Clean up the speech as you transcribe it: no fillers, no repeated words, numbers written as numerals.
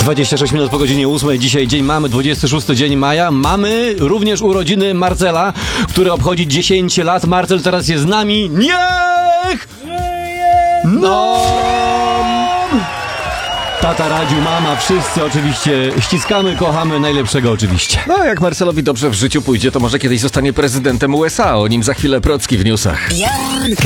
26 minut po godzinie 8. Dzisiaj dzień mamy, 26 dzień maja. Mamy również urodziny Marcela, który obchodzi 10 lat. Marcel teraz jest z nami. Niech! No! Tata radził, mama, wszyscy oczywiście ściskamy, kochamy, najlepszego oczywiście. No, jak Marcelowi dobrze w życiu pójdzie, to może kiedyś zostanie prezydentem USA. O nim za chwilę Procki w newsach.